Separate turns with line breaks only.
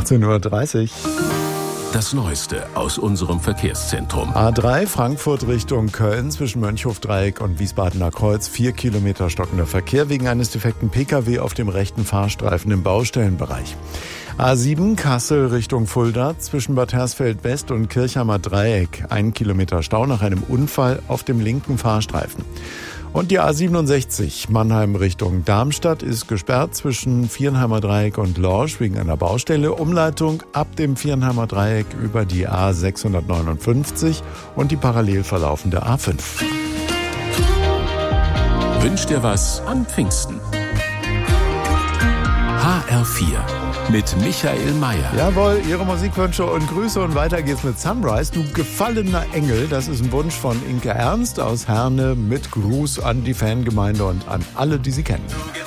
18:30 Uhr.
Das Neueste aus unserem Verkehrszentrum.
A3 Frankfurt Richtung Köln zwischen Mönchhofdreieck und Wiesbadener Kreuz. 4 Kilometer stockender Verkehr wegen eines defekten Pkw auf dem rechten Fahrstreifen im Baustellenbereich. A7 Kassel Richtung Fulda zwischen Bad Hersfeld West und Kirchheimer Dreieck. 1 Kilometer Stau nach einem Unfall auf dem linken Fahrstreifen. Und die A67 Mannheim Richtung Darmstadt ist gesperrt zwischen Viernheimer Dreieck und Lorsch wegen einer Baustelle. Umleitung ab dem Viernheimer Dreieck über die A659 und die parallel verlaufende A5.
Wünsch dir was an Pfingsten. HR4 mit Michael Mayer.
Jawohl, Ihre Musikwünsche und Grüße und weiter geht's mit Sunrise. Du gefallener Engel, das ist ein Wunsch von Inke Ernst aus Herne mit Gruß an die Fangemeinde und an alle, die sie kennen.